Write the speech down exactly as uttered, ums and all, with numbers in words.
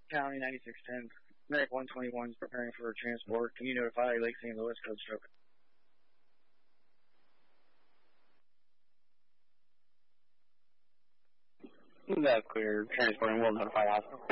County ninety-six ten. Medic one twenty-one is preparing for transport. Can you notify Lake Saint Louis code stroke? That's clear. Transporting will notify hospital.